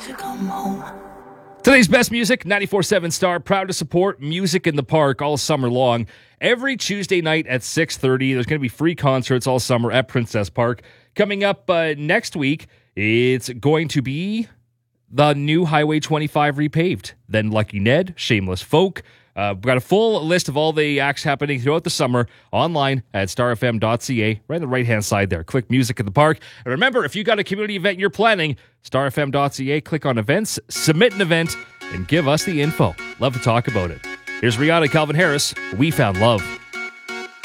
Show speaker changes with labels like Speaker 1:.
Speaker 1: Today's best music, 94.7 Star, proud to support Music in the Park all summer long. Every Tuesday night at 6:30, there's going to be free concerts all summer at Princess Park. Coming up next week, it's going to be the new Highway 25 repaved. Then Lucky Ned, Shameless Folk. We've got a full list of all the acts happening throughout the summer online at starfm.ca. Right on the right-hand side there. Click Music in the Park. And remember, if you got a community event you're planning, starfm.ca, click on Events, submit an event, and give us the info. Love to talk about it. Here's Rihanna, Calvin Harris, We Found Love.